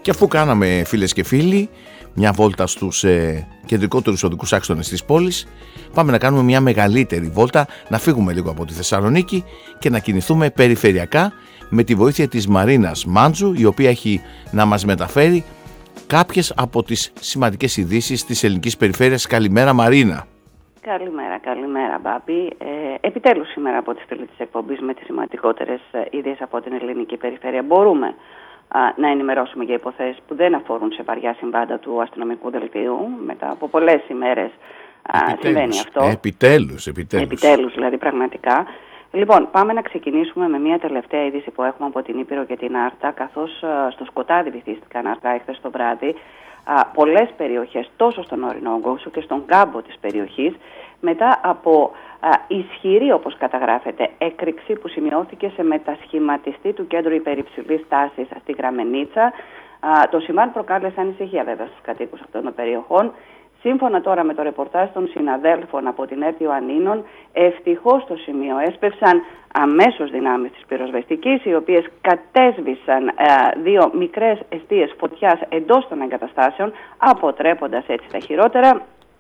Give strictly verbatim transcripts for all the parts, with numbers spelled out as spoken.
Και αφού κάναμε, φίλες και φίλοι, μια βόλτα στους ε, κεντρικότερους οδικούς άξονες της πόλης, πάμε να κάνουμε μια μεγαλύτερη βόλτα, να φύγουμε λίγο από τη Θεσσαλονίκη και να κινηθούμε περιφερειακά με τη βοήθεια της Μαρίνας Μάντζου, η οποία έχει να μας μεταφέρει κάποιες από τις σημαντικές ειδήσεις της ελληνικής περιφέρειας. Καλημέρα, Μαρίνα. Καλημέρα, καλημέρα, Μπάμπη. Ε, επιτέλους σήμερα από τη στήλη της εκπομπής με τις σημαντικότερες ειδήσεις από την ελληνική περιφέρεια μπορούμε α, να ενημερώσουμε για υποθέσεις που δεν αφορούν σε βαριά συμβάντα του αστυνομικού δελτίου. Μετά από πολλές ημέρες α, συμβαίνει αυτό. Επιτέλους, επιτέλους. Επιτέλους, δηλαδή πραγματικά. Λοιπόν, πάμε να ξεκινήσουμε με μια τελευταία είδηση που έχουμε από την Ήπειρο και την Άρτα, καθώς α, στο σκοτάδι βυθίστηκαν αργά εχθές το βράδυ α, πολλές περιοχές, τόσο στον ορεινό όσο και στον κάμπο της περιοχής, μετά από α, ισχυρή, όπως καταγράφεται, έκρηξη που σημειώθηκε σε μετασχηματιστή του κέντρου υπερυψηλής τάσης στη Γραμμενίτσα. Α, το σημάδι προκάλεσε ανησυχία βέβαια στους κατοίκους αυτών των περιοχών. Σύμφωνα τώρα με το ρεπορτάζ των συναδέλφων από την ΕΡΤ Ιωαννίνων, ευτυχώς στο σημείο έσπευσαν αμέσως δυνάμεις της πυροσβεστικής, οι οποίες κατέσβησαν ε, δύο μικρές εστίες φωτιάς εντός των εγκαταστάσεων, αποτρέποντας έτσι τα χειρότερα.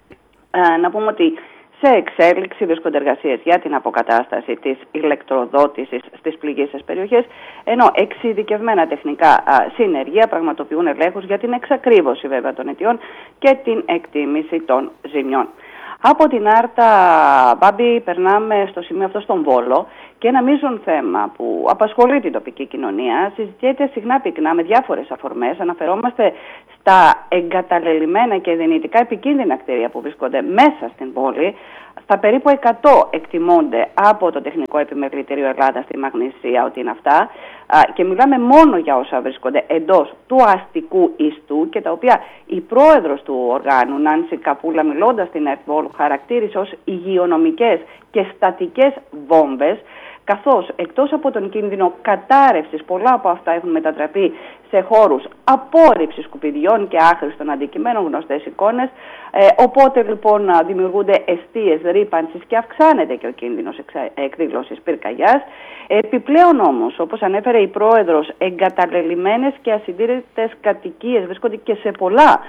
Ε, να πούμε ότι σε εξέλιξη βρίσκονται εργασίες για την αποκατάσταση της ηλεκτροδότησης στις πληγείσες περιοχές, ενώ εξειδικευμένα τεχνικά α, συνεργεία πραγματοποιούν ελέγχους για την εξακρίβωση βέβαια των αιτιών και την εκτίμηση των ζημιών. Από την Άρτα, Μπάμπη, περνάμε στο σημείο αυτό στον Βόλο και ένα μείζον θέμα που απασχολεί την τοπική κοινωνία συζητιέται συχνά πυκνά με διάφορες αφορμές. Αναφερόμαστε στα εγκαταλελειμμένα και δυνητικά επικίνδυνα κτίρια που βρίσκονται μέσα στην πόλη. Στα περίπου εκατό εκτιμώνται από το Τεχνικό Επιμελητήριο Ελλάδα στη Μαγνησία ότι είναι αυτά, και μιλάμε μόνο για όσα βρίσκονται εντός του αστικού ιστού και τα οποία η πρόεδρος του οργάνου, Νάνση Καπούλα, μιλώντας στην ΕΡΤ Βόλου, χαρακτήρισε ως υγειονομικές και στατικές βόμβες, καθώς εκτός από τον κίνδυνο κατάρρευσης, πολλά από αυτά έχουν μετατραπεί σε χώρους απόρριψης σκουπιδιών και άχρηστων αντικειμένων, γνωστές εικόνες. Ε, οπότε λοιπόν δημιουργούνται εστίες ρύπανσης και αυξάνεται και ο κίνδυνος εκδήλωσης πυρκαγιάς. Επιπλέον όμως, όπως ανέφερε η πρόεδρος, εγκαταλελειμμένες και ασυντήρητες κατοικίες βρίσκονται και σε πολλά α,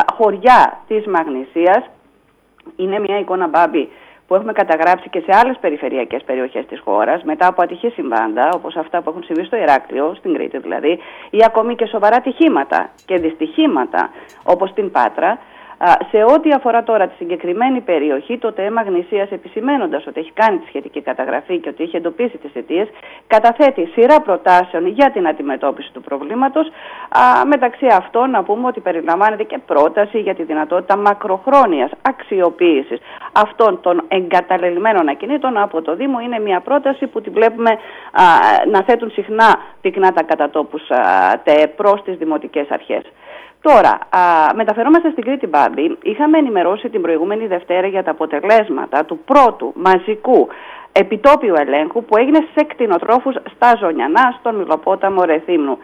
χωριά της Μαγνησίας. Είναι μια εικόνα, Μπάμπη, που έχουμε καταγράψει και σε άλλες περιφερειακές περιοχές της χώρας μετά από ατυχή συμβάντα, όπως αυτά που έχουν συμβεί στο Ηράκλειο, στην Κρήτη δηλαδή, ή ακόμη και σοβαρά ατυχήματα και δυστυχήματα όπως στην Πάτρα. Σε ό,τι αφορά τώρα τη συγκεκριμένη περιοχή, το ΤΕ Μαγνησίας, επισημένοντας ότι έχει κάνει τη σχετική καταγραφή και ότι έχει εντοπίσει τις αιτίες, καταθέτει σειρά προτάσεων για την αντιμετώπιση του προβλήματος. Α, μεταξύ αυτών να πούμε ότι περιλαμβάνεται και πρόταση για τη δυνατότητα μακροχρόνιας αξιοποίησης αυτών των εγκαταλελειμμένων ακινήτων από το Δήμο. Είναι μια πρόταση που τη βλέπουμε α, να θέτουν συχνά πυκνά τα κατατόπους ΤΕ προς τις δημοτικές αρχές. Τώρα, α, μεταφερόμαστε στην Κρήτη, Μπάμπη. Είχαμε ενημερώσει την προηγούμενη Δευτέρα για τα αποτελέσματα του πρώτου μαζικού επιτόπιου ελέγχου που έγινε σε κτηνοτρόφους στα Ζωνιανά, στον Μιλοπόταμο Ρεθύμνου.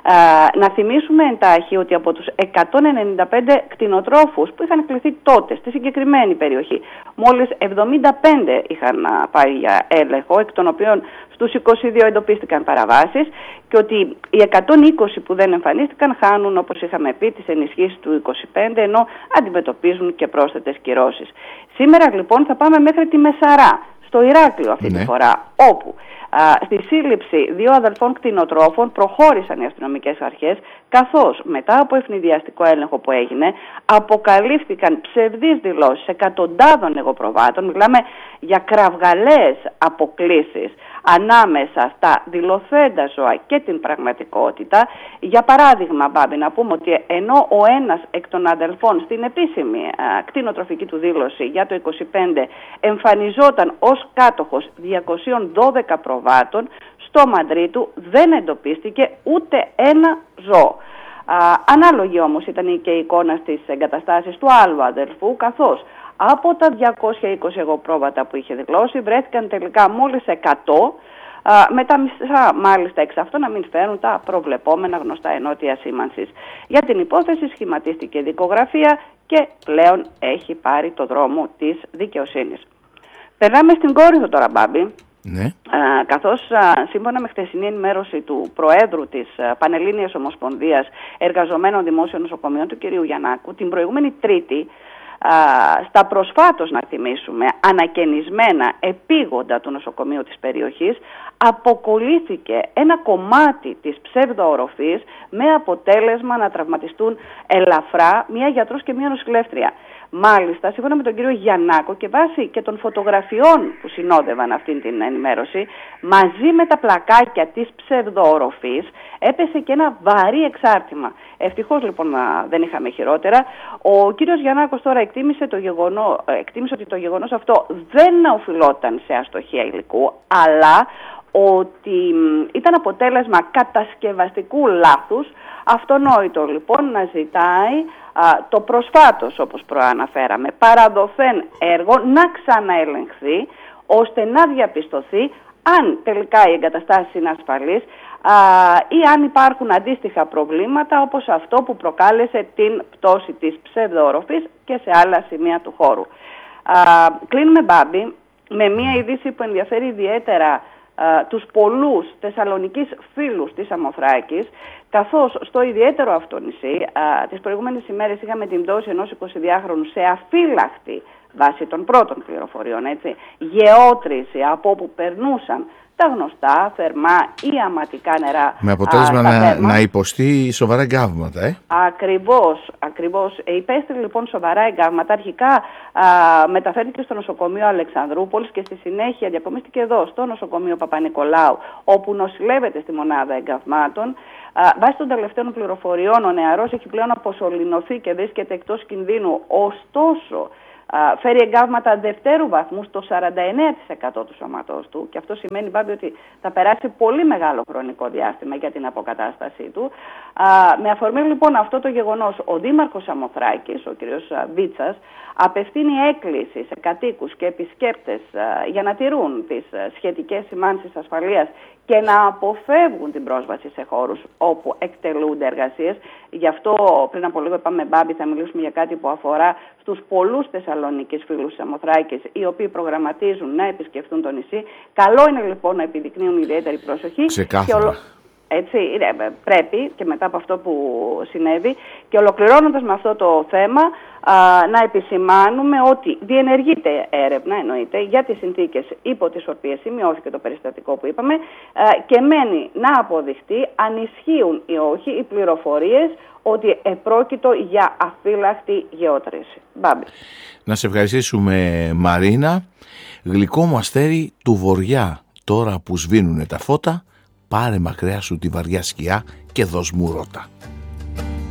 Uh, να θυμίσουμε εντάχει ότι από τους εκατόν ενενήντα πέντε κτηνοτρόφους που είχαν κληθεί τότε στη συγκεκριμένη περιοχή, μόλις εβδομήντα πέντε είχαν uh, πάει για έλεγχο, εκ των οποίων στους είκοσι δύο εντοπίστηκαν παραβάσεις, και ότι οι εκατόν είκοσι που δεν εμφανίστηκαν χάνουν, όπως είχαμε πει, τις ενισχύσεις του είκοσι πέντε, ενώ αντιμετωπίζουν και πρόσθετες κυρώσεις. Σήμερα λοιπόν θα πάμε μέχρι τη Μεσαρά, στο Ηράκλειο αυτή ναι. τη φορά, όπου α, στη σύλληψη δύο αδελφών κτηνοτρόφων προχώρησαν οι αστυνομικές αρχές, καθώς μετά από ευνηδιαστικό έλεγχο που έγινε αποκαλύφθηκαν ψευδείς δηλώσεις εκατοντάδων εγωπροβάτων. Μιλάμε για κραυγαλαίες αποκλίσεις ανάμεσα στα δηλωθέντα ζώα και την πραγματικότητα. Για παράδειγμα, Μπάμπη, να πούμε ότι ενώ ο ένας εκ των αδελφών στην επίσημη α, κτηνοτροφική του δήλωση για το είκοσι πέντε εμφανιζόταν ως κάτοχος διακοσίων δώδεκα προβάτων, στο μαντρί του δεν εντοπίστηκε ούτε ένα ζώο. Α, ανάλογη όμως ήταν και η εικόνα στις εγκαταστάσεις του άλλου αδελφού, καθώς από τα διακόσια είκοσι εγωπρόβατα που είχε δηλώσει βρέθηκαν τελικά μόλις εκατό, α, με τα μισά μάλιστα εξ αυτών να μην φέρουν τα προβλεπόμενα γνωστά ενότια σήμανσης. Για την υπόθεση σχηματίστηκε δικογραφία και πλέον έχει πάρει το δρόμο της δικαιοσύνης. Περνάμε στην Κόρινθο τώρα, Μπάμπη. Ναι. Α, καθώς α, σύμφωνα με χθεσινή ενημέρωση του Προέδρου της α, Πανελλήνιας Ομοσπονδίας Εργαζομένων Δημόσιων Νοσοκομείων, του κ. Γιαννάκου, την προηγούμενη Τρίτη, α, στα προσφάτως, να θυμίσουμε, ανακαινισμένα επίγοντα του νοσοκομείου της περιοχής, αποκολλήθηκε ένα κομμάτι της ψευδοοροφής με αποτέλεσμα να τραυματιστούν ελαφρά μία γιατρός και μία νοσηλεύτρια. Μάλιστα, σύμφωνα με τον κύριο Γιαννάκο και βάσει και των φωτογραφιών που συνόδευαν αυτήν την ενημέρωση, μαζί με τα πλακάκια της ψευδοοροφής έπεσε και ένα βαρύ εξάρτημα. Ευτυχώς λοιπόν δεν είχαμε χειρότερα. Ο κύριος Γιαννάκος τώρα εκτίμησε, το γεγονό, εκτίμησε ότι το γεγονός αυτό δεν οφειλόταν σε αστοχία υλικού, αλλά ότι ήταν αποτέλεσμα κατασκευαστικού λάθους. Αυτονόητο λοιπόν να ζητάει α, το προσφάτως, όπως προαναφέραμε, παραδοθέν έργο να ξαναελεγχθεί, ώστε να διαπιστωθεί αν τελικά οι εγκαταστάσεις είναι ασφαλείς α, ή αν υπάρχουν αντίστοιχα προβλήματα όπως αυτό που προκάλεσε την πτώση της ψευδοοροφής και σε άλλα σημεία του χώρου. Α, κλείνουμε, Μπάμπη, με μια είδηση που ενδιαφέρει ιδιαίτερα Uh, τους πολλούς Θεσσαλονικής φίλους της Σαμοθράκης, καθώς στο ιδιαίτερο αυτό νησί uh, τις προηγούμενες ημέρες είχαμε την πτώση ενός εικοσιδυάχρονου σε αφύλακτη, βάσει των πρώτων πληροφοριών, έτσι, γεώτρηση από όπου περνούσαν τα γνωστά, θερμά ή αματικά νερά. Με αποτέλεσμα α, να, να υποστεί σοβαρά εγκάβματα, ε. Ακριβώς, ακριβώς. Υπέστη λοιπόν σοβαρά εγκάβματα. Αρχικά α, μεταφέρθηκε στο νοσοκομείο Αλεξανδρούπολης και στη συνέχεια διακομίστηκε εδώ, στο νοσοκομείο Παπα-Νικολάου, όπου νοσηλεύεται στη μονάδα εγκαυμάτων. Α, βάσει των τελευταίων πληροφοριών, ο νεαρός έχει πλέον αποσωληνωθεί και βρίσκεται εκτός κινδύνου. Ωστόσο, Uh, φέρει εγκάβματα δευτέρου βαθμού στο σαράντα εννέα τοις εκατό του σώματός του, και αυτό σημαίνει, Μπάμπη, ότι θα περάσει πολύ μεγάλο χρονικό διάστημα για την αποκατάστασή του. Uh, με αφορμή λοιπόν αυτό το γεγονός, ο Δήμαρχος Σαμοθράκης, ο κ. Βίτσας, απευθύνει έκκληση σε κατοίκους και επισκέπτες uh, για να τηρούν τις uh, σχετικές σημάνσεις ασφαλείας και να αποφεύγουν την πρόσβαση σε χώρους όπου εκτελούνται εργασίες. Γι' αυτό πριν από λίγο είπαμε, Μπάμπη, θα μιλήσουμε για κάτι που αφορά στους πολλούς Θεσσαλονικής φίλους της Σαμοθράκης, οι οποίοι προγραμματίζουν να επισκεφτούν το νησί. Καλό είναι λοιπόν να επιδεικνύουν ιδιαίτερη προσοχή. Ξεκάθαρα. Έτσι, πρέπει, και μετά από αυτό που συνέβη, και ολοκληρώνοντας με αυτό το θέμα, α, να επισημάνουμε ότι διενεργείται έρευνα, εννοείται, για τις συνθήκες υπό τις οποίες σημειώθηκε το περιστατικό που είπαμε, α, και μένει να αποδειχτεί αν ισχύουν ή όχι οι πληροφορίες ότι επρόκειτο για αφύλακτη γεώτρηση. Μπάμπη. Να σε ευχαριστήσουμε, Μαρίνα. Γλυκό μου αστέρι του βοριά, τώρα που σβήνουνε τα φώτα, πάρε μακριά σου τη βαριά σκιά και δώσ' μου ρώτα.